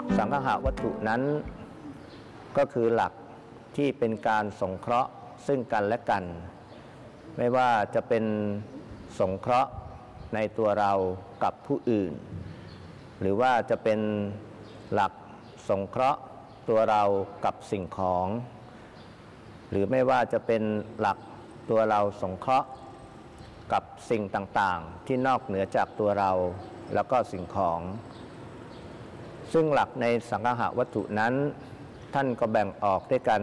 สังฆะวัตถุนั้นก็คือหลักที่เป็นการสงเคราะห์ซึ่งกันและกันไม่ว่าจะเป็นสงเคราะห์ในตัวเรากับผู้อื่นหรือว่าจะเป็นหลักสงเคราะห์ตัวเรากับสิ่งของหรือไม่ว่าจะเป็นหลักตัวเราสงเคราะห์กับสิ่งต่างๆที่นอกเหนือจากตัวเราแล้วก็สิ่งของซึ่งหลักในสังฆะวัตถุนั้นท่านก็แบ่งออกด้วยกัน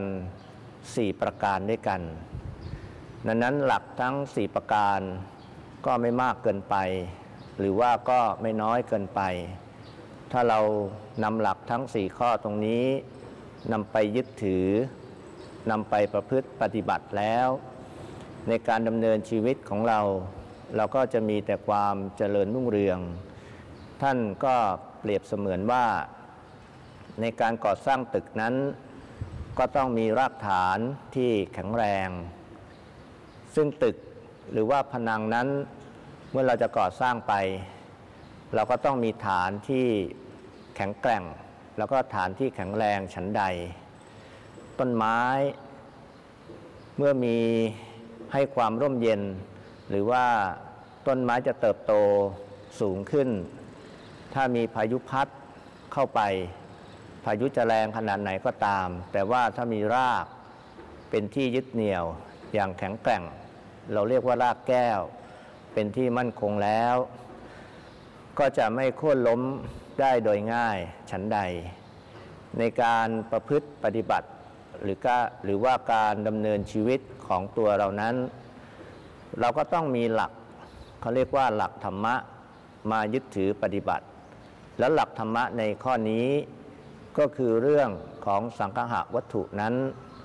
4ประการด้วยกันดังนั้นหลักทั้ง4ประการก็ไม่มากเกินไปหรือว่าก็ไม่น้อยเกินไปถ้าเรานำหลักทั้ง4ข้อตรงนี้นำไปยึดถือนำไปประพฤติปฏิบัติแล้วในการดำเนินชีวิตของเราก็จะมีแต่ความเจริญรุ่งเรืองท่านก็เปรียบเสมือนว่าในการก่อสร้างตึกนั้นก็ต้องมีรากฐานที่แข็งแรงซึ่งตึกหรือว่าผนังนั้นเมื่อเราจะก่อสร้างไปเราก็ต้องมีฐานที่แข็งแกร่งแล้วก็ฐานที่แข็งแรงฉันใดต้นไม้เมื่อมีให้ความร่มเย็นหรือว่าต้นไม้จะเติบโตสูงขึ้นถ้ามีพายุพัดเข้าไปพายุจะแรงขนาดไหนก็ตามแต่ว่าถ้ามีรากเป็นที่ยึดเหนี่ยวอย่างแข็งแกร่งเราเรียกว่ารากแก้วเป็นที่มั่นคงแล้วก็จะไม่โค่นล้มได้โดยง่ายฉันใดในการประพฤติปฏิบัติหรือว่าการดำเนินชีวิตของตัวเรานั้นเราก็ต้องมีหลักเขาเรียกว่าหลักธรรมะมายึดถือปฏิบัติแล้วหลักธรรมะในข้อนี้ก็คือเรื่องของสังฆะวัตถุนั้น